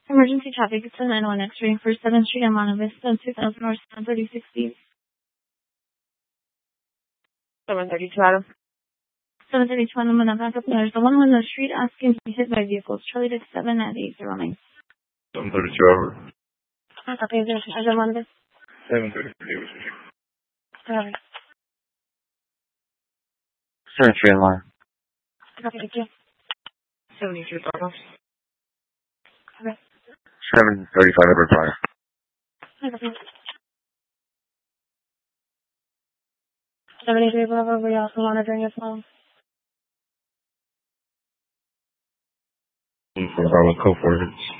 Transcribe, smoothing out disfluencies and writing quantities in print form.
Emergency traffic, it's a 911 X-ray for 7th Street and Monte Vista, 2000 North 736 732 Adam. 732 on the backup. There's the one on the street asking to be hit by vehicles. Charlie Dick 7 at 809. 732 over. Copy, is there one of this? 733. Copy. 7th Street and Monte. Copy, thank you. 72 Thornhouse. Okay. 735 Edward Pryor. Copy. 73 Bravo, we also monitoring your phone. Bravo, code 4.